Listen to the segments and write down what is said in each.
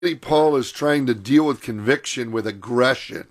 Paul is trying to deal with conviction with aggression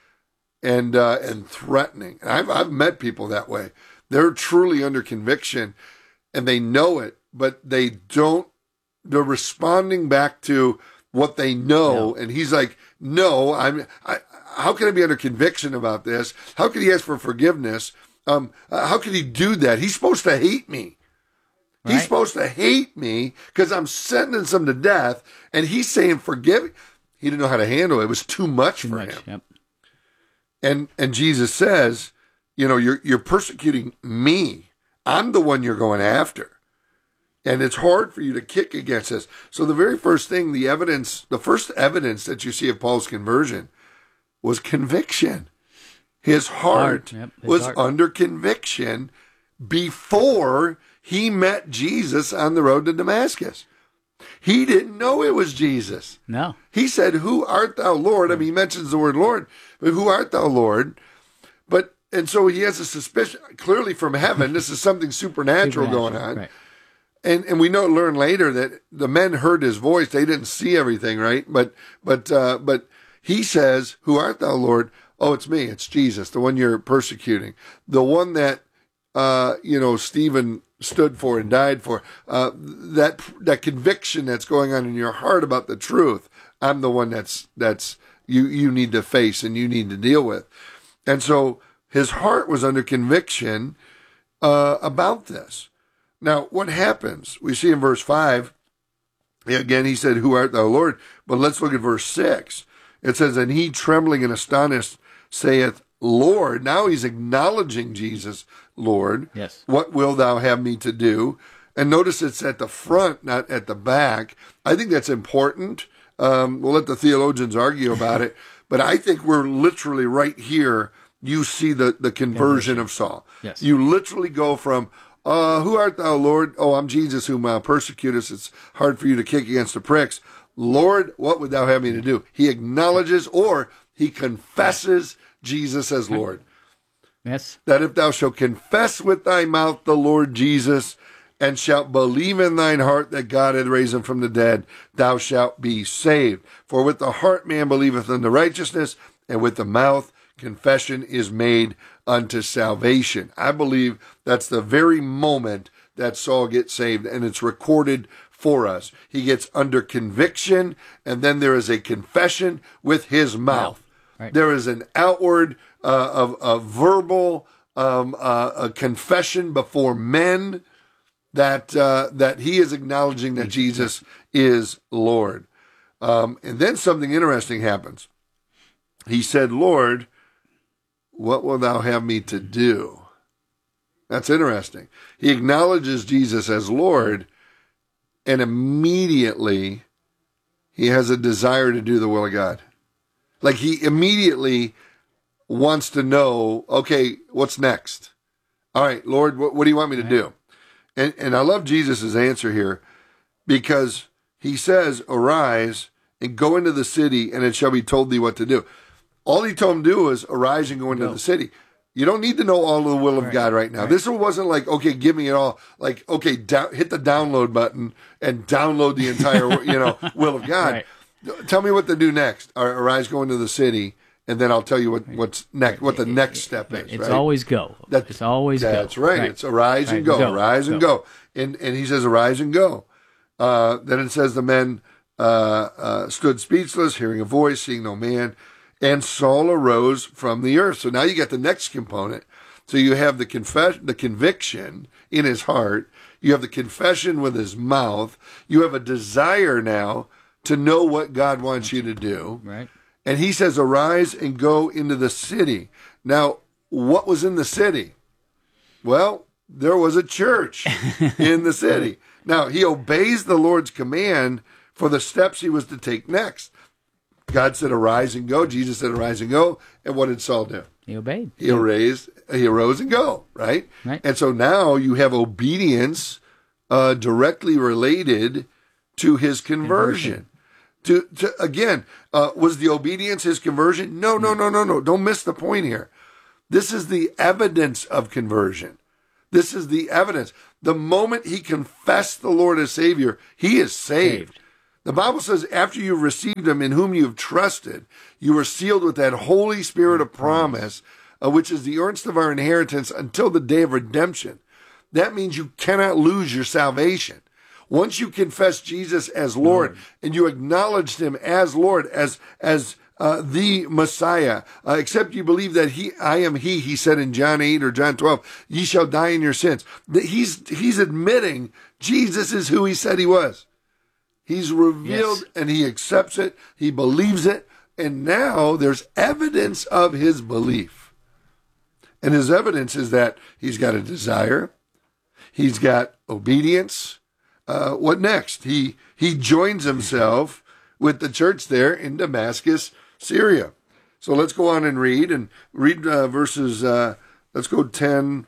and threatening. And I've met people that way. They're truly under conviction and they know it, but they don't. They're responding back to what they know, and he's like, "No, how can I be under conviction about this? How could he ask for forgiveness? How could he do that? He's supposed to hate me. Right. He's supposed to hate me because I'm sentencing him to death, and he's saying forgive." He didn't know how to handle it. It was too much for him. Yep. And Jesus says, you're persecuting me. I'm the one you're going after. And it's hard for you to kick against this. So the very first thing, the first evidence that you see of Paul's conversion was conviction. His heart was under conviction before he met Jesus on the road to Damascus. He didn't know it was Jesus. No. He said, "Who art thou, Lord?" I mean, he mentions the word Lord, but who art thou, Lord? And so he has a suspicion, clearly from heaven, this is something supernatural going on. Right. And we learn later that the men heard his voice. They didn't see everything, right? But he says, "Who art thou, Lord?" "Oh, it's me. It's Jesus, the one you're persecuting, the one that Stephen stood for and died for. That conviction that's going on in your heart about the truth. I'm the one that's you need to face and you need to deal with." And so his heart was under conviction about this. Now, what happens? We see in verse 5, again, he said, "Who art thou, Lord?" But let's look at verse 6. It says, "And he, trembling and astonished, saith, Lord." Now he's acknowledging Jesus, "Lord, yes. What will thou have me to do?" And notice it's at the front, not at the back. I think that's important. We'll let the theologians argue about it. But I think we're literally right here. You see the conversion of Saul. Yes. You literally go from, "Who art thou, Lord?" "Oh, I'm Jesus whom thou persecutest. It's hard for you to kick against the pricks." "Lord, what would thou have me to do?" He acknowledges or he confesses Jesus as Lord. Yes. "That if thou shalt confess with thy mouth the Lord Jesus, and shalt believe in thine heart that God hath raised him from the dead, thou shalt be saved. For with the heart man believeth unto righteousness, and with the mouth confession is made unto salvation." I believe that's the very moment that Saul gets saved, and it's recorded for us. He gets under conviction, and then there is a confession with his mouth. Right. There is an outward, a verbal, a confession before men that he is acknowledging that Jesus is Lord. And then something interesting happens. He said, "Lord, what wilt thou have me to do?" That's interesting. He acknowledges Jesus as Lord, and immediately he has a desire to do the will of God. Like he immediately wants to know, okay, what's next? All right, Lord, what do you want me to do? And I love Jesus' answer here, because he says, "Arise and go into the city, and it shall be told thee what to do." All he told him to do was arise and go into the city. You don't need to know all of the will of God right now. Right. This wasn't like, okay, give me it all. Like, okay, hit the download button and download the entire will of God. Right. Tell me what to do next. Arise, go into the city, and then I'll tell you what's next. What the next step is. It's always go. It's always go. That's right. It's arise and go. Arise and go. And he says, "Arise and go." Then it says the men stood speechless, hearing a voice, seeing no man. And Saul arose from the earth. So now you get the next component. So you have the conviction in his heart. You have the confession with his mouth. You have a desire now to know what God wants you to do. Right. And he says, "Arise and go into the city." Now, what was in the city? Well, there was a church in the city. Now, he obeys the Lord's command for the steps he was to take next. God said, "Arise and go." Jesus said, "Arise and go." And what did Saul do? He obeyed. He arose and go, right? And so now you have obedience directly related to his conversion. Again, was the obedience his conversion? No. Don't miss the point here. This is the evidence of conversion. This is the evidence. The moment he confessed the Lord as Savior, he is saved. The Bible says after you've received him in whom you have trusted, you are sealed with that Holy Spirit of promise, which is the earnest of our inheritance until the day of redemption. That means you cannot lose your salvation. Once you confess Jesus as Lord and you acknowledged him as Lord, as the Messiah, except you believe that I am he said in John 8 or John 12, ye shall die in your sins. He's admitting Jesus is who he said he was. He's revealed and he accepts it. He believes it. And now there's evidence of his belief. And his evidence is that he's got a desire. He's got obedience. What next? He joins himself with the church there in Damascus, Syria. So let's go on and read verses, let's go 10,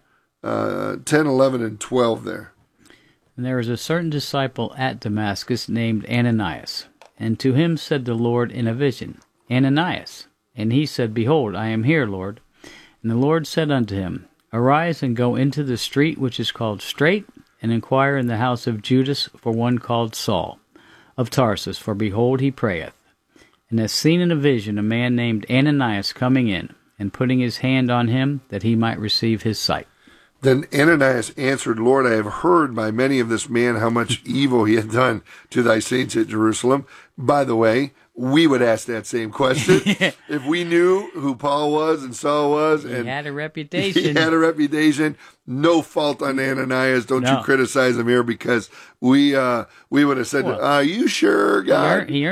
11, and 12 there. And there was a certain disciple at Damascus named Ananias. And to him said the Lord in a vision, Ananias. And he said, Behold, I am here, Lord. And the Lord said unto him, Arise and go into the street which is called Straight, and inquire in the house of Judas for one called Saul, of Tarsus, for behold, he prayeth. And hath seen in a vision a man named Ananias coming in, and putting his hand on him, that he might receive his sight. Then Ananias answered, Lord, I have heard by many of this man how much evil he hath done to thy saints at Jerusalem. By the way, we would ask that same question if we knew who Paul was and Saul was. He had a reputation. He had a reputation. No fault on Ananias. Don't you criticize him here, because we would have said, are you sure, God? He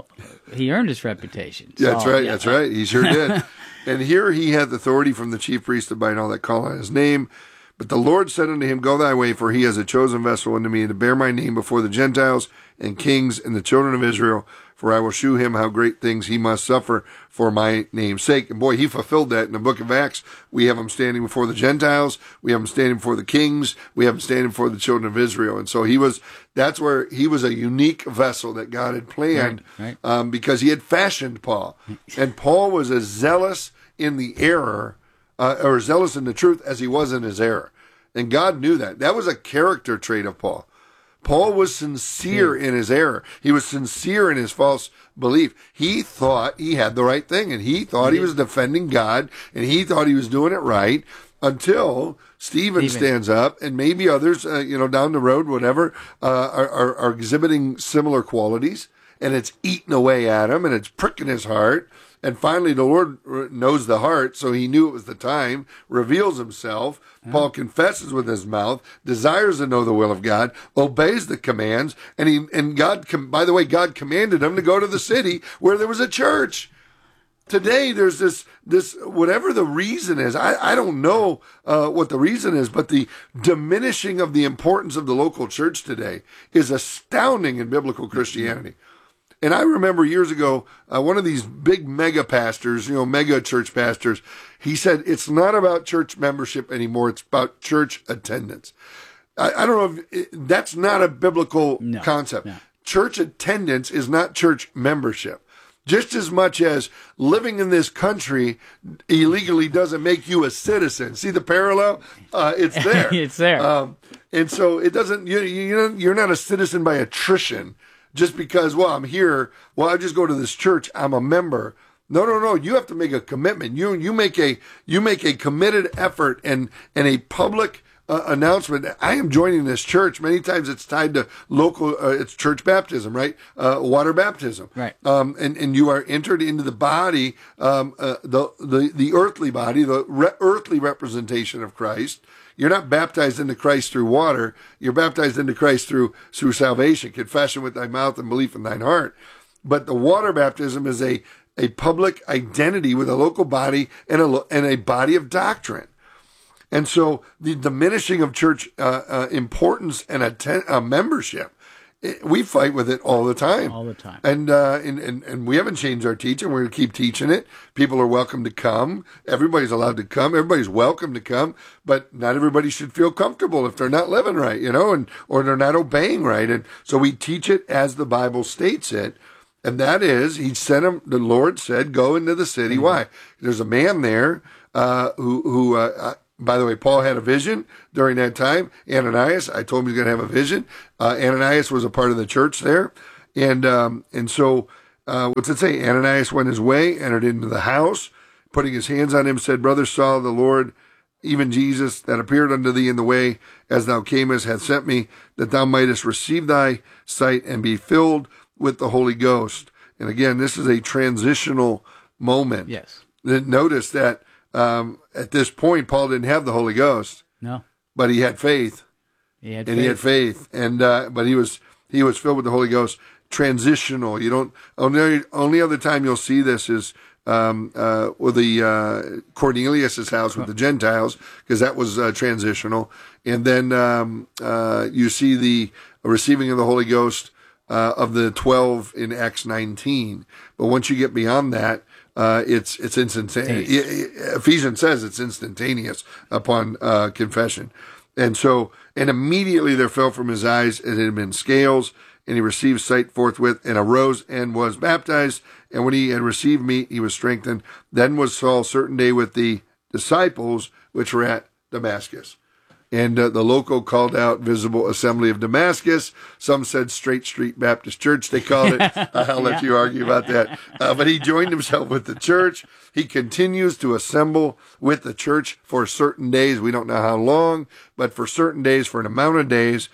earned his reputation. That's right. That's right. He sure did. And here he hath authority from the chief priest to bind all that call on his name. But the Lord said unto him, Go thy way, for he is a chosen vessel unto me to bear my name before the Gentiles and kings and the children of Israel. For I will shew him how great things he must suffer for my name's sake. And boy, he fulfilled that in the book of Acts. We have him standing before the Gentiles. We have him standing before the kings. We have him standing before the children of Israel. And so that's where he was a unique vessel that God had planned, because he had fashioned Paul. And Paul was as zealous in the error, or zealous in the truth as he was in his error. And God knew that. That was a character trait of Paul. Paul was sincere in his error. He was sincere in his false belief. He thought he had the right thing, and he thought he was defending God, and he thought he was doing it right, until Stephen stands up, and maybe others, down the road, whatever, are exhibiting similar qualities, and it's eating away at him, and it's pricking his heart. And finally, the Lord knows the heart, so he knew it was the time, reveals himself. Paul confesses with his mouth, desires to know the will of God, obeys the commands, and God, by the way, God commanded him to go to the city where there was a church. Today, there's this whatever the reason is, I don't know what the reason is, but the diminishing of the importance of the local church today is astounding in biblical Christianity. And I remember years ago, one of these big mega pastors, mega church pastors, he said, it's not about church membership anymore. It's about church attendance. I don't know if that's not a biblical concept. No. Church attendance is not church membership. Just as much as living in this country illegally doesn't make you a citizen. See the parallel? It's there. It's there. And so it doesn't, you're not a citizen by attrition. Just because, I'm here, I just go to this church, I'm a member. No. You have to make a commitment. You make a committed effort and a public announcement. I am joining this church. Many times it's tied to local, it's church baptism, right? Water baptism. Right. And you are entered into the body, the earthly body, the earthly representation of Christ. You're not baptized into Christ through water. You're baptized into Christ through salvation, confession with thy mouth and belief in thine heart. But the water baptism is a public identity with a local body and a body of doctrine. And so the diminishing of church importance and membership, we fight with it all the time. All the time. And we haven't changed our teaching. We're going to keep teaching it. People are welcome to come. Everybody's allowed to come. Everybody's welcome to come. But not everybody should feel comfortable if they're not living right, or they're not obeying right. And so we teach it as the Bible states it. And that is, he sent him, the Lord said, go into the city. Mm-hmm. Why? There's a man there who by the way, Paul had a vision during that time. Ananias, I told him he's going to have a vision. Ananias was a part of the church there. And so, what's it say? Ananias went his way, entered into the house, putting his hands on him, said, Brother Saul, the Lord, even Jesus, that appeared unto thee in the way as thou camest, hath sent me, that thou mightest receive thy sight and be filled with the Holy Ghost. And again, this is a transitional moment. Yes. Notice that at this point, Paul didn't have the Holy Ghost. No. But he had faith. He had faith. And but he was filled with the Holy Ghost. Transitional. You don't. Only other time you'll see this is with the Cornelius's house with the Gentiles, because that was transitional. And then you see the receiving of the Holy Ghost of the 12 in Acts 19. But once you get beyond that, it's instantaneous. Ephesians says it's instantaneous upon confession. And so, and immediately there fell from his eyes, it had been scales, and he received sight forthwith, and arose and was baptized. And when he had received meat, he was strengthened. Then was Saul certain day with the disciples which were at Damascus. And the local called out Visible Assembly of Damascus. Some said Straight Street Baptist Church, they called it. I'll let you argue about that. But he joined himself with the church. He continues to assemble with the church for certain days. We don't know how long, but for certain days, for an amount of days.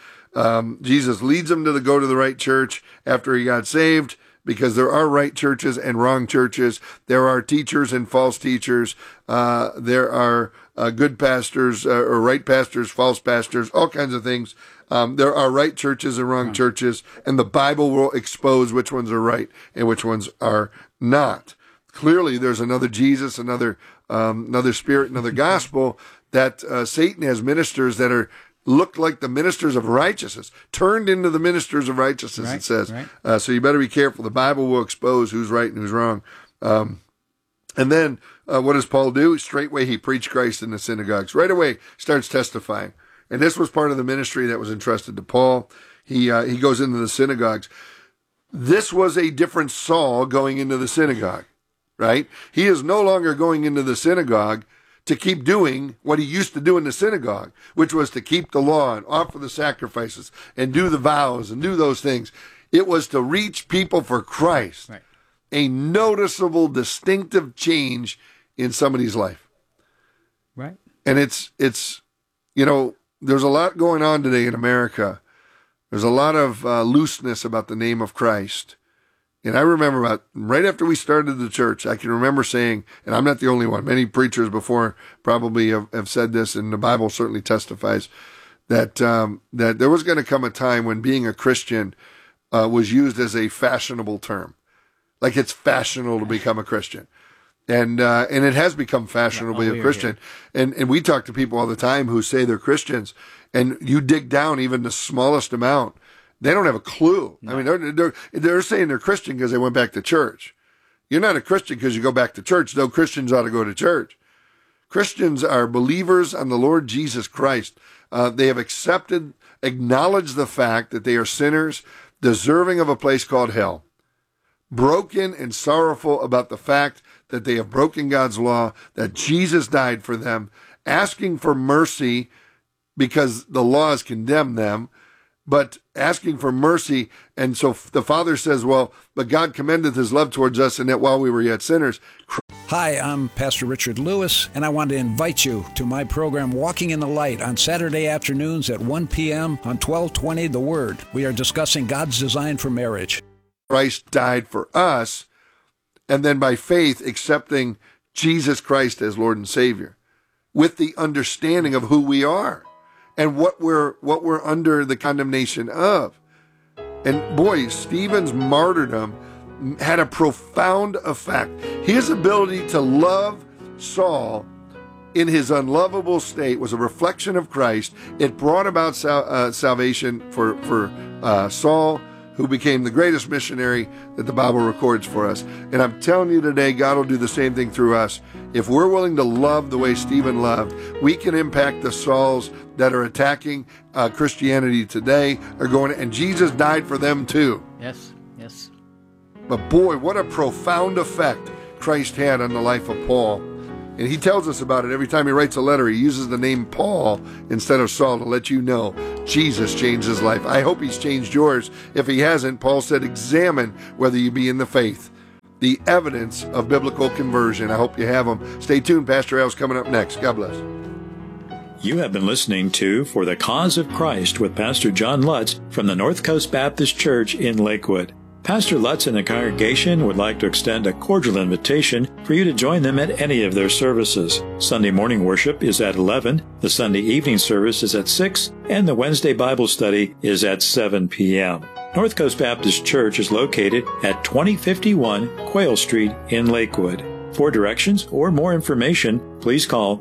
Jesus leads him to go to the right church after he got saved, because there are right churches and wrong churches. There are teachers and false teachers. There are good pastors or right pastors, false pastors, all kinds of things. There are right churches and wrong churches, and the Bible will expose which ones are right and which ones are not. Clearly, there's another Jesus, another spirit, another gospel, that Satan has ministers that look like the ministers of righteousness, turned into the ministers of righteousness, right, it says. Right. So you better be careful. The Bible will expose who's right and who's wrong. And then what does Paul do? Straightway he preached Christ in the synagogues. Right away starts testifying. And this was part of the ministry that was entrusted to Paul. He goes into the synagogues. This was a different Saul going into the synagogue, right? He is no longer going into the synagogue to keep doing what he used to do in the synagogue, which was to keep the law and offer the sacrifices and do the vows and do those things. It was to reach people for Christ. Right. A noticeable, distinctive change in somebody's life. Right. And it's there's a lot going on today in America. There's a lot of looseness about the name of Christ. And I remember right after we started the church, I can remember saying, and I'm not the only one, many preachers before probably have said this, and the Bible certainly testifies, that there was going to come a time when being a Christian was used as a fashionable term. Like it's fashionable to become a Christian. And it has become fashionable to be a Christian. And we talk to people all the time who say they're Christians, and you dig down even the smallest amount, they don't have a clue. No. I mean, they're saying they're Christian because they went back to church. You're not a Christian because you go back to church, though Christians ought to go to church. Christians are believers on the Lord Jesus Christ. They have acknowledged the fact that they are sinners, deserving of a place called hell, broken and sorrowful about the fact that they have broken God's law, that Jesus died for them, asking for mercy because the law has condemned them, but asking for mercy. And so the Father says, well, but God commendeth his love towards us, and that while we were yet sinners. Hi, I'm Pastor Richard Lewis, and I want to invite you to my program, Walking in the Light, on Saturday afternoons at 1 p.m. on 1220 The Word. We are discussing God's design for marriage. Christ died for us, and then by faith accepting Jesus Christ as Lord and Savior, with the understanding of who we are and what we're under the condemnation of. And boy, Stephen's martyrdom had a profound effect. His ability to love Saul in his unlovable state was a reflection of Christ. It brought about salvation for Saul, who became the greatest missionary that the Bible records for us. And I'm telling you today, God will do the same thing through us. If we're willing to love the way Stephen loved, we can impact the Sauls that are attacking Christianity today, and Jesus died for them too. Yes, yes. But boy, what a profound effect Christ had on the life of Paul. And he tells us about it every time he writes a letter. He uses the name Paul instead of Saul to let you know Jesus changed his life. I hope he's changed yours. If he hasn't, Paul said, examine whether you be in the faith. The evidence of biblical conversion. I hope you have them. Stay tuned. Pastor Al's coming up next. God bless. You have been listening to For the Cause of Christ with Pastor John Lutz from the North Coast Baptist Church in Lakewood. Pastor Lutz and the congregation would like to extend a cordial invitation for you to join them at any of their services. Sunday morning worship is at 11, the Sunday evening service is at 6, and the Wednesday Bible study is at 7 p.m. North Coast Baptist Church is located at 2051 Quayle Street in Lakewood. For directions or more information, please call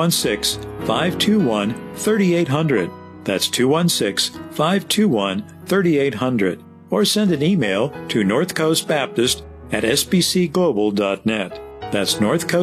216-521-3800. That's 216-521-3800. Or send an email to northcoastbaptist@sbcglobal.net. That's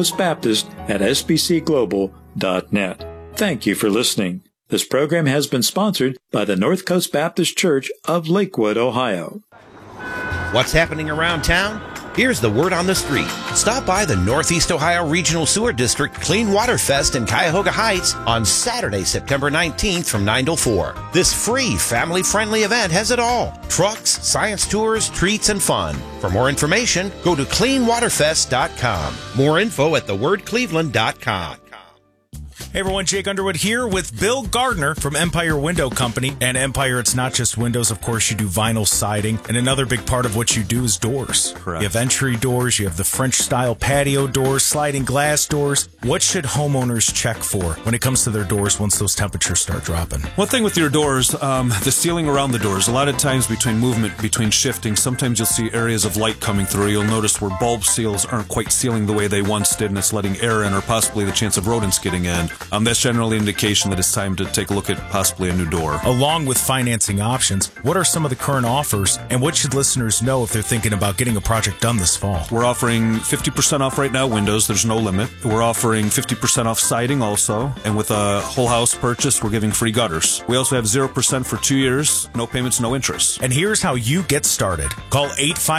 northcoastbaptist@sbcglobal.net. Thank you for listening. This program has been sponsored by the North Coast Baptist Church of Lakewood, Ohio. What's happening around town? Here's the word on the street. Stop by the Northeast Ohio Regional Sewer District Clean Water Fest in Cuyahoga Heights on Saturday, September 19th from 9 till 4. This free, family-friendly event has it all. Trucks, science tours, treats, and fun. For more information, go to cleanwaterfest.com. More info at thewordcleveland.com. Hey everyone, Jake Underwood here with Bill Gardner from Empire Window Company. And Empire, it's not just windows, of course, you do vinyl siding. And another big part of what you do is doors. Correct. You have entry doors, you have the French-style patio doors, sliding glass doors. What should homeowners check for when it comes to their doors once those temperatures start dropping? One thing with your doors, the sealing around the doors. A lot of times between movement, between shifting, sometimes you'll see areas of light coming through. You'll notice where bulb seals aren't quite sealing the way they once did, and it's letting air in or possibly the chance of rodents getting in. That's generally an indication that it's time to take a look at possibly a new door. Along with financing options, what are some of the current offers, and what should listeners know if they're thinking about getting a project done this fall? We're offering 50% off right now windows. There's no limit. We're offering 50% off siding also, and with a whole house purchase, we're giving free gutters. We also have 0% for 2 years, no payments, no interest. And here's how you get started. Call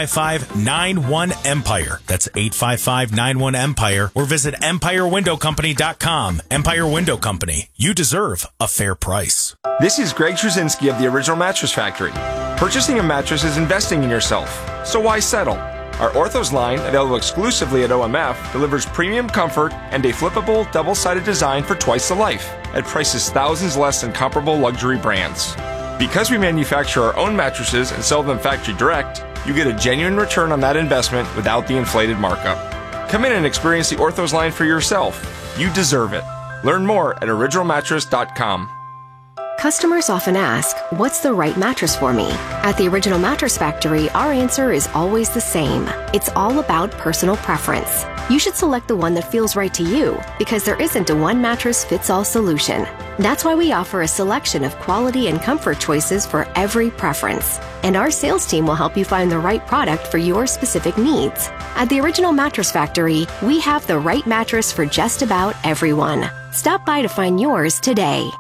855-91-EMPIRE. That's 855-91-EMPIRE, or visit EmpireWindowCompany.com. Empire Window Company. You deserve a fair price. This is Greg Trzynski of the Original Mattress Factory. Purchasing a mattress is investing in yourself, so why settle? Our Orthos line, available exclusively at OMF, delivers premium comfort and a flippable, double-sided design for twice the life, at prices thousands less than comparable luxury brands. Because we manufacture our own mattresses and sell them factory direct, you get a genuine return on that investment without the inflated markup. Come in and experience the Orthos line for yourself. You deserve it. Learn more at originalmattress.com. Customers often ask, what's the right mattress for me? At the Original Mattress Factory, our answer is always the same. It's all about personal preference. You should select the one that feels right to you, because there isn't a one-mattress-fits-all solution. That's why we offer a selection of quality and comfort choices for every preference. And our sales team will help you find the right product for your specific needs. At the Original Mattress Factory, we have the right mattress for just about everyone. Stop by to find yours today.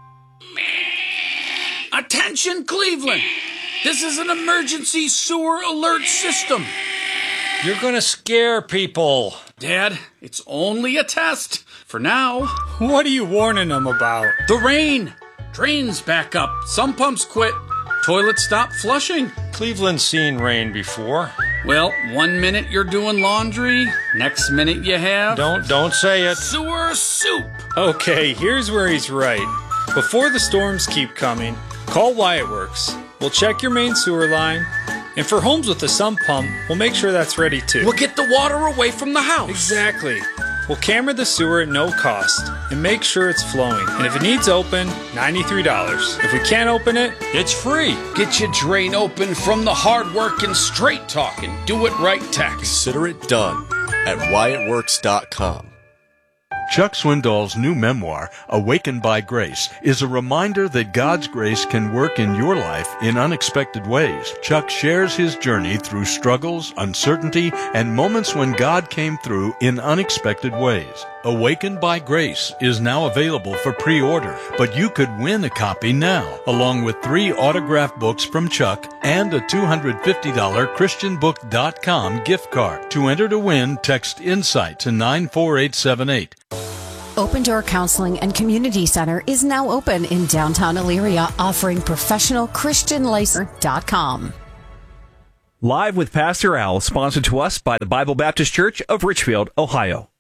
Attention, Cleveland! This is an emergency sewer alert system. You're gonna scare people. Dad, it's only a test. For now. What are you warning them about? The rain. Drains back up. Some pumps quit. Toilets stop flushing. Cleveland's seen rain before. Well, 1 minute you're doing laundry. Next minute you have... Don't say it. Sewer soup. Okay, here's where he's right. Before the storms keep coming, call Wyatt Works. We'll check your main sewer line. And for homes with a sump pump, we'll make sure that's ready too. We'll get the water away from the house. Exactly. We'll camera the sewer at no cost and make sure it's flowing. And if it needs open, $93. If we can't open it, it's free. Get your drain open from the hard work and straight talking. Do it right tax. Consider it done at WyattWorks.com. Chuck Swindoll's new memoir, Awakened by Grace, is a reminder that God's grace can work in your life in unexpected ways. Chuck shares his journey through struggles, uncertainty, and moments when God came through in unexpected ways. Awakened by Grace is now available for pre-order, but you could win a copy now, along with 3 autographed books from Chuck and a $250 ChristianBook.com gift card. To enter to win, text INSIGHT to 94878. Open Door Counseling and Community Center is now open in downtown Elyria, offering professional Christian Lacer.com. Live with Pastor Al, sponsored to us by the Bible Baptist Church of Richfield, Ohio.